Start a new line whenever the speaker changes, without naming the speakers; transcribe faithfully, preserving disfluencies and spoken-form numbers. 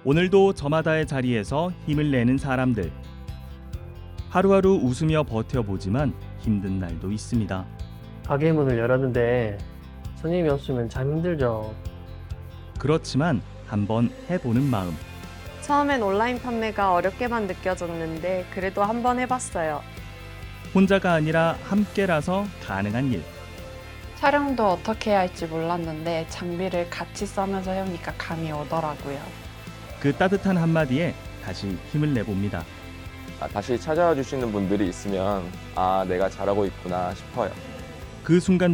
오늘도 저마다의 자리에서 힘을 내는 사람들. 하루하루 웃으며 버텨보지만 힘든 날도 있습니다.
가게 문을 열었는데 손님이 없으면 참 힘들죠.
그렇지만 한번 해보는 마음.
처음엔 온라인 판매가 어렵게만 느껴졌는데 그래도 한번 해봤어요.
혼자가 아니라 함께라서 가능한 일.
촬영도 어떻게 해야 할지 몰랐는데 장비를 같이 써면서 해오니까 감이 오더라고요.
그 따뜻한 한마디에 다시 힘을 내봅니다.
아, 다시 찾아와 주시는 분들이 있으면 아, 내가 잘하고 있구나 싶어요.
그 순간